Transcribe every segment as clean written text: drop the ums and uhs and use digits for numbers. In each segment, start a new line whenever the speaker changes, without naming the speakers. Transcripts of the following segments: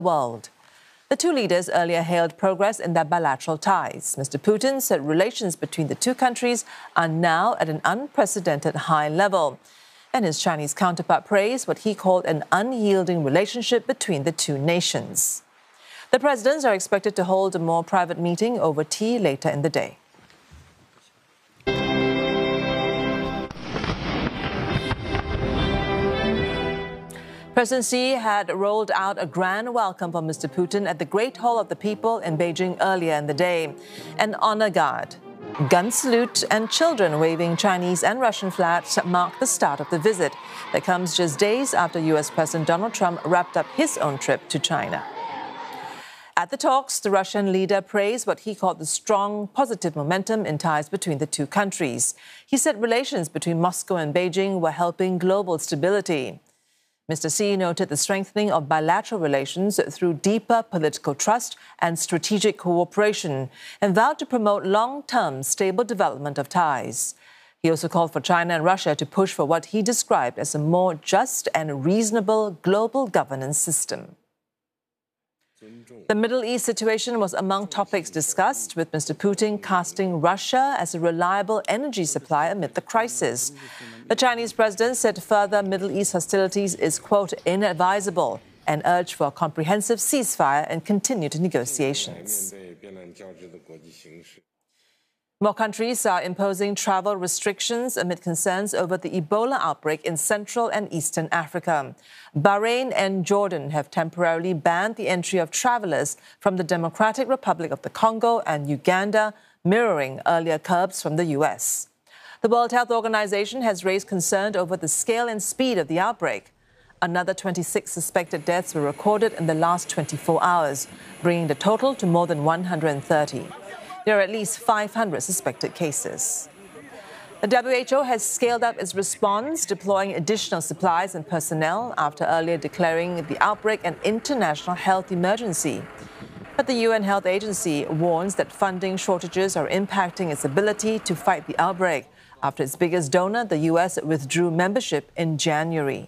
world. The two leaders earlier hailed progress in their bilateral ties. Mr. Putin said relations between the two countries are now at an unprecedented high level. And his Chinese counterpart praised what he called an unyielding relationship between the two nations. The presidents are expected to hold a more private meeting over tea later in the day. President Xi had rolled out a grand welcome for Mr. Putin at the Great Hall of the People in Beijing earlier in the day. An honor guard, gun salute and children waving Chinese and Russian flags marked the start of the visit that comes just days after U.S. President Donald Trump wrapped up his own trip to China. At the talks, the Russian leader praised what he called the strong, positive momentum in ties between the two countries. He said relations between Moscow and Beijing were helping global stability. Mr. Xi noted the strengthening of bilateral relations through deeper political trust and strategic cooperation and vowed to promote long-term stable development of ties. He also called for China and Russia to push for what he described as a more just and reasonable global governance system. The Middle East situation was among topics discussed, with Mr. Putin casting Russia as a reliable energy supply amid the crisis. The Chinese president said further Middle East hostilities is, quote, inadvisable, and urged for a comprehensive ceasefire and continued negotiations. More countries are imposing travel restrictions amid concerns over the Ebola outbreak in Central and Eastern Africa. Bahrain and Jordan have temporarily banned the entry of travelers from the Democratic Republic of the Congo and Uganda, mirroring earlier curbs from the U.S. The World Health Organization has raised concern over the scale and speed of the outbreak. Another 26 suspected deaths were recorded in the last 24 hours, bringing the total to more than 130. There are at least 500 suspected cases. The WHO has scaled up its response, deploying additional supplies and personnel after earlier declaring the outbreak an international health emergency. But the UN Health Agency warns that funding shortages are impacting its ability to fight the outbreak after its biggest donor, the US, withdrew membership in January.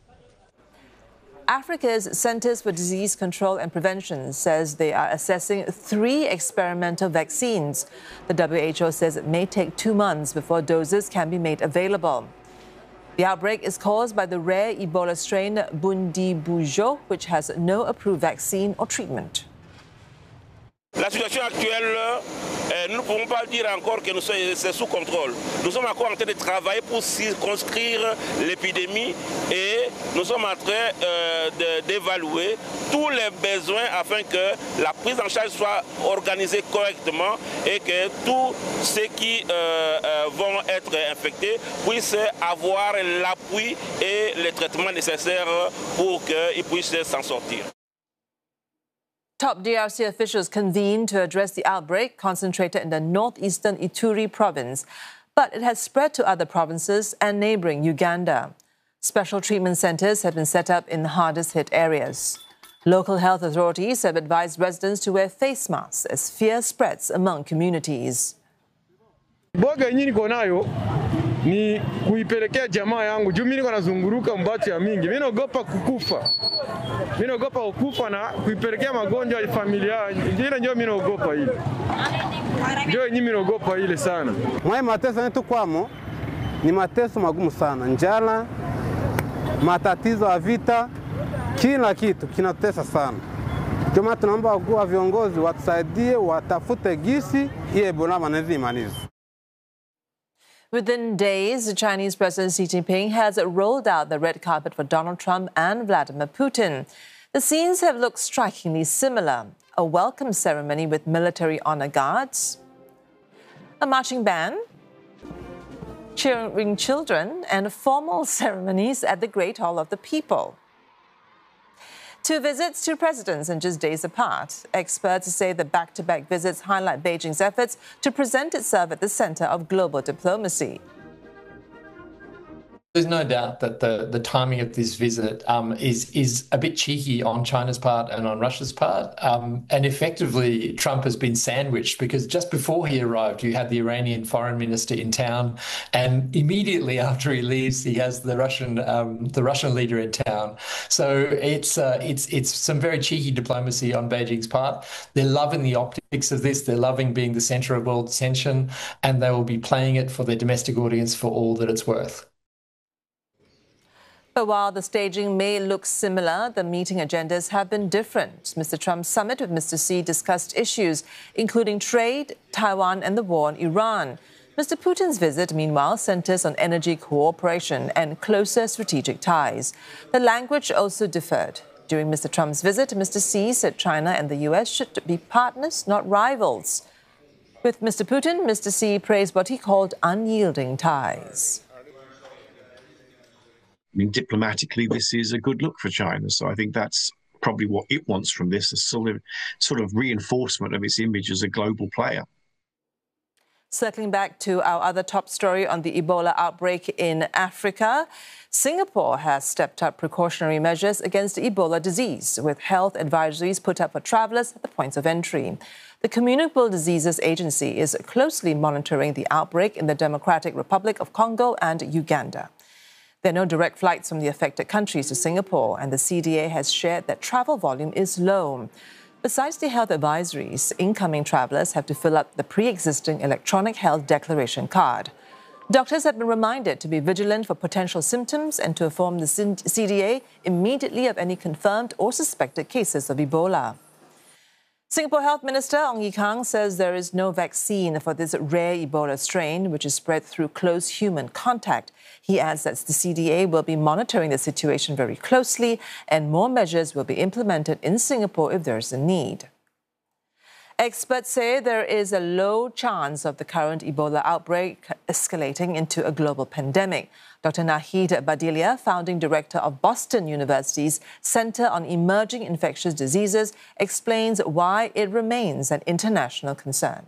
Africa's Centers for Disease Control and Prevention says they are assessing 3 experimental vaccines. The WHO says it may take 2 months before doses can be made available. The outbreak is caused by the rare Ebola strain Bundibugyo, which has no approved vaccine or treatment.
La situation actuelle, nous ne pouvons pas dire encore que c'est sous contrôle. Nous sommes encore en train de travailler pour circonscrire l'épidémie et nous sommes en train d'évaluer tous les besoins afin que la prise en charge soit organisée correctement et que tous ceux qui vont être infectés puissent avoir l'appui et les traitements nécessaires pour qu'ils puissent s'en sortir.
Top DRC officials convened to address the outbreak concentrated in the northeastern Ituri province, but it has spread to other provinces and neighboring Uganda. Special treatment centers have been set up in the hardest-hit areas. Local health authorities have advised residents to wear face masks as fear spreads among communities.
Ni kuipelekea jamaa yangu juu mimi niko nazunguruka mbati ya mingi. Mimi naogopa kukufa. Mimi naogopa kukufa na kuipelekea magonjwa ya familia. Ile ndio mimi naogopa ile. Ndio mimi naogopa ile sana.
Mwa mateso yetu kwamo ni mateso magumu sana. Njala, matatizo ya vita, kila kitu kinatesa sana. Ndio maana tunaomba wakuu wa viongozi watusaidie, watafute gisi ile Ebola manezi imalize.
Within days, the Chinese President Xi Jinping has rolled out the red carpet for Donald Trump and Vladimir Putin. The scenes have looked strikingly similar. A welcome ceremony with military honor guards, a marching band, cheering children, and formal ceremonies at the Great Hall of the People. 2 visits to presidents in just days apart. Experts say the back-to-back visits highlight Beijing's efforts to present itself at the center of global diplomacy.
There's no doubt that the timing of this visit is a bit cheeky on China's part and on Russia's part. And effectively, Trump has been sandwiched because just before he arrived, you had the Iranian foreign minister in town, and immediately after he leaves, he has the Russian leader in town. So it's some very cheeky diplomacy on Beijing's part. They're loving the optics of this. They're loving being the centre of world attention, and they will be playing it for their domestic audience for all that it's worth.
But while the staging may look similar, the meeting agendas have been different. Mr. Trump's summit with Mr. Xi discussed issues including trade, Taiwan and the war in Iran. Mr. Putin's visit, meanwhile, centres on energy cooperation and closer strategic ties. The language also differed. During Mr. Trump's visit, Mr. Xi said China and the US should be partners, not rivals. With Mr. Putin, Mr. Xi praised what he called unyielding ties.
I mean, diplomatically, this is a good look for China. So I think that's probably what it wants from this, a sort of reinforcement of its image as a global player.
Circling back to our other top story on the Ebola outbreak in Africa, Singapore has stepped up precautionary measures against Ebola disease, with health advisories put up for travellers at the points of entry. The Communicable Diseases Agency is closely monitoring the outbreak in the Democratic Republic of Congo and Uganda. There are no direct flights from the affected countries to Singapore, and the CDA has shared that travel volume is low. Besides the health advisories, incoming travellers have to fill up the pre-existing electronic health declaration card. Doctors have been reminded to be vigilant for potential symptoms and to inform the CDA immediately of any confirmed or suspected cases of Ebola. Singapore Health Minister Ong Ye Kung says there is no vaccine for this rare Ebola strain, which is spread through close human contact. He adds that the CDA will be monitoring the situation very closely and more measures will be implemented in Singapore if there is a need. Experts say there is a low chance of the current Ebola outbreak escalating into a global pandemic. Dr. Nahid Badilia, founding director of Boston University's Center on Emerging Infectious Diseases, explains why it remains an international concern.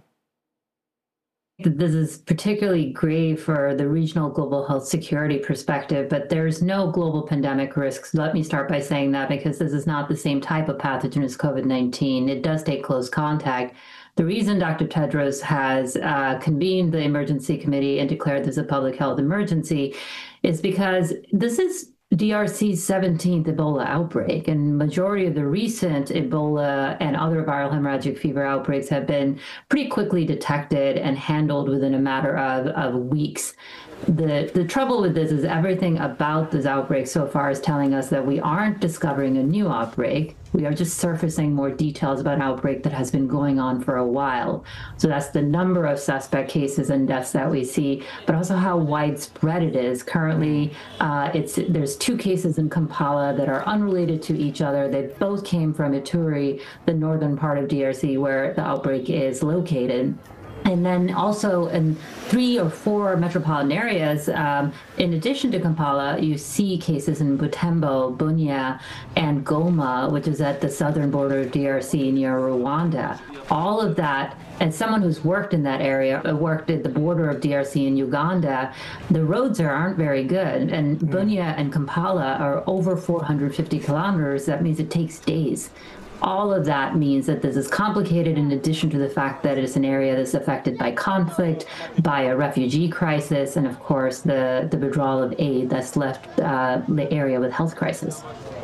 This is particularly grave for the regional global health security perspective, but there's no global pandemic risks. Let me start by saying that because this is not the same type of pathogen as COVID-19. It does take close contact. The reason Dr. Tedros has convened the emergency committee and declared this a public health emergency is because this is DRC's 17th Ebola outbreak, and majority of the recent Ebola and other viral hemorrhagic fever outbreaks have been pretty quickly detected and handled within a matter of weeks. The trouble with this is everything about this outbreak so far is telling us that we aren't discovering a new outbreak. We are just surfacing more details about an outbreak that has been going on for a while. So that's the number of suspect cases and deaths that we see, but also how widespread it is. Currently, there's 2 cases in Kampala that are unrelated to each other. They both came from Ituri, the northern part of DRC, where the outbreak is located. And then also in 3 or 4 metropolitan areas, in addition to Kampala, you see cases in Butembo, Bunia, and Goma, which is at the southern border of DRC near Rwanda. All of that, as someone who's worked in that area, worked at the border of DRC and Uganda, the roads aren't very good. And Bunia and Kampala are over 450 kilometers. That means it takes days. All of that means that this is complicated in addition to the fact that it's an area that's affected by conflict, by a refugee crisis, and of course the withdrawal of aid that's left the area with health crisis.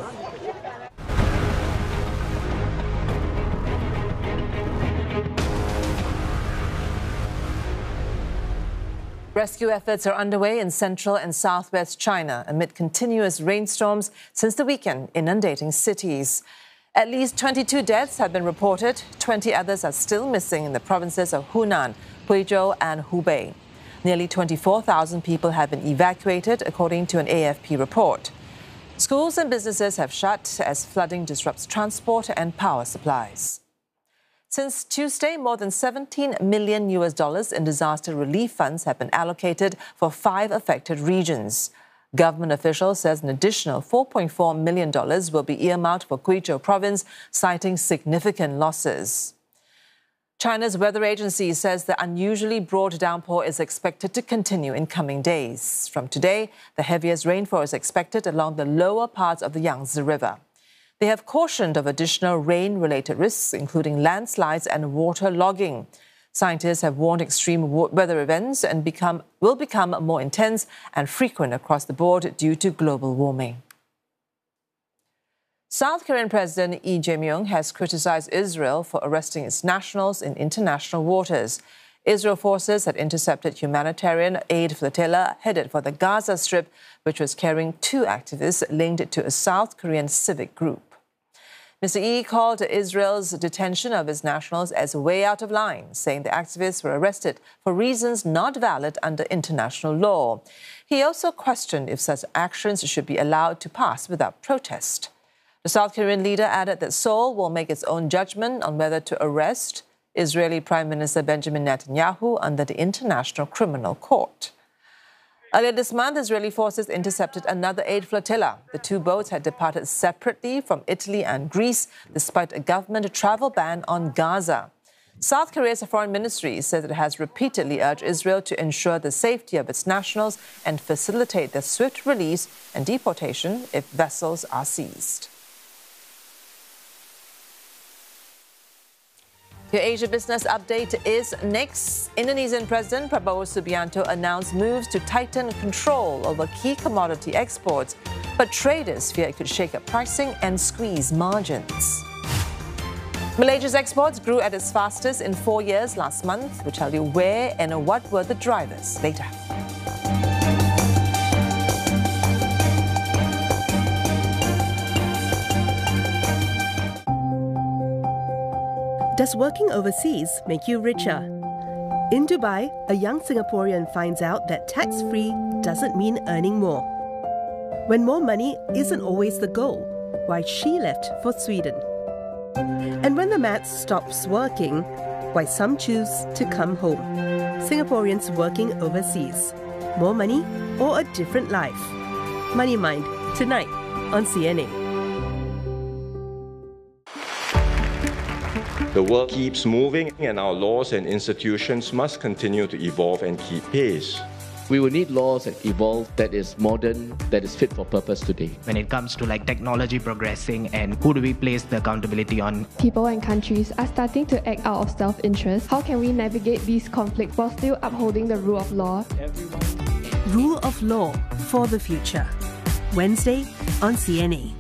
Rescue efforts are underway in central and southwest China amid continuous rainstorms since the weekend, inundating cities. At least 22 deaths have been reported. 20 others are still missing in the provinces of Hunan, Huizhou and Hubei. Nearly 24,000 people have been evacuated, according to an AFP report. Schools and businesses have shut as flooding disrupts transport and power supplies. Since Tuesday, more than $17 million in disaster relief funds have been allocated for 5 affected regions. Government officials says an additional $4.4 million will be earmarked for Guizhou province, citing significant losses. China's weather agency says the unusually broad downpour is expected to continue in coming days. From today, the heaviest rainfall is expected along the lower parts of the Yangtze River. They have cautioned of additional rain-related risks, including landslides and water logging. Scientists have warned extreme weather events will become more intense and frequent across the board due to global warming. South Korean President Lee Jae-myung has criticized Israel for arresting its nationals in international waters. Israel forces had intercepted humanitarian aid flotilla headed for the Gaza Strip, which was carrying 2 activists linked to a South Korean civic group. Mr. Lee called Israel's detention of its nationals as way out of line, saying the activists were arrested for reasons not valid under international law. He also questioned if such actions should be allowed to pass without protest. The South Korean leader added that Seoul will make its own judgment on whether to arrest Israeli Prime Minister Benjamin Netanyahu under the International Criminal Court. Earlier this month, Israeli forces intercepted another aid flotilla. The 2 boats had departed separately from Italy and Greece, despite a government travel ban on Gaza. South Korea's foreign ministry says it has repeatedly urged Israel to ensure the safety of its nationals and facilitate their swift release and deportation if vessels are seized. Your Asia Business Update is next. Indonesian President Prabowo Subianto announced moves to tighten control over key commodity exports, but traders fear it could shake up pricing and squeeze margins. Malaysia's exports grew at its fastest in 4 years last month. We'll tell you where and what were the drivers later.
Does working overseas make you richer? In Dubai, a young Singaporean finds out that tax-free doesn't mean earning more. When more money isn't always the goal, why she left for Sweden. And when the maths stops working, why some choose to come home. Singaporeans working overseas. More money or a different life? Money Mind, tonight on CNA.
The world keeps moving and our laws and institutions must continue to evolve and keep pace.
We will need laws that evolve, that is modern, that is fit for purpose today.
When it comes to technology progressing and who do we place the accountability on?
People and countries are starting to act out of self-interest. How can we navigate these conflicts while still upholding the rule of law?
Rule of Law for the Future. Wednesday on CNA.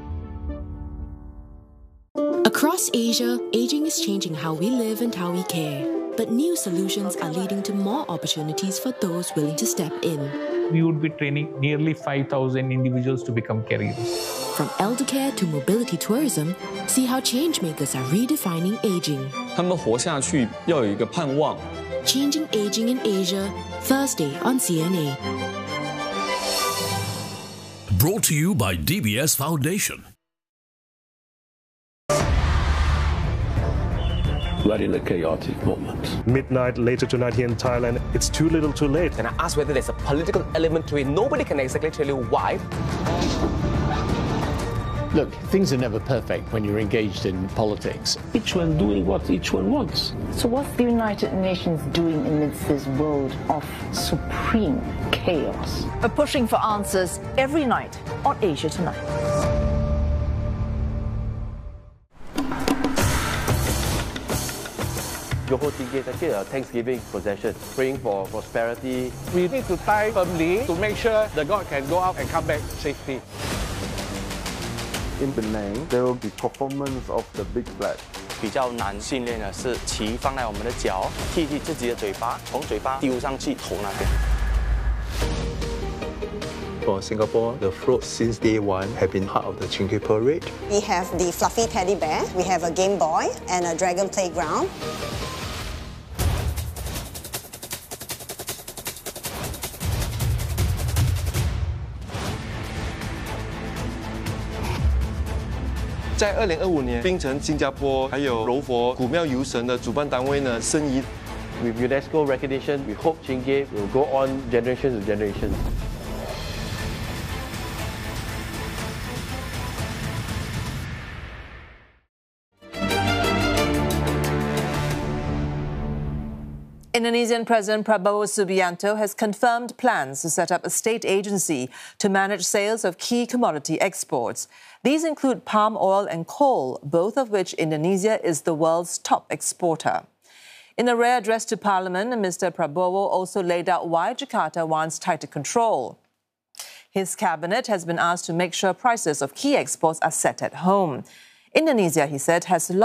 Across Asia, aging is changing how we live and how we care. But new solutions are leading to more opportunities for those willing to step in.
We would be training nearly 5,000 individuals to become caregivers.
From elder care to mobility tourism, see how changemakers are redefining aging.
他们活下去要有一个盼望。
Changing Aging in Asia, Thursday on CNA.
Brought to you by DBS Foundation.
We're in a chaotic moment.
Midnight later tonight here in Thailand, it's too little too late.
And I asked whether there's a political element to it. Nobody can exactly tell you why.
Look, things are never perfect when you're engaged in politics. Each one doing what each one wants.
So what's the United Nations doing amidst this world of supreme chaos?
We're pushing for answers every night on Asia Tonight.
Johor Tinggi is actually a Thanksgiving procession, praying for prosperity.
We need to tie firmly to make sure the God can go out and come back safely.
In Penang, there will be performance of the big flag.
比较难训练的是旗放在我们的脚，替自己的嘴巴，从嘴巴丢上去头那边。
For Singapore, the floats since day one have been part of the Chingkei Parade.
We have the fluffy teddy bear, we have a Game Boy and a Dragon Playground.
在2025年，槟城、新加坡还有柔佛古庙游神的主办单位呢，申遗。
With UNESCO recognition, we hope Chingkei will go on generation to generation.
Indonesian President Prabowo Subianto has confirmed plans to set up a state agency to manage sales of key commodity exports. These include palm oil and coal, both of which Indonesia is the world's top exporter. In a rare address to Parliament, Mr. Prabowo also laid out why Jakarta wants tighter control. His cabinet has been asked to make sure prices of key exports are set at home. Indonesia, he said, has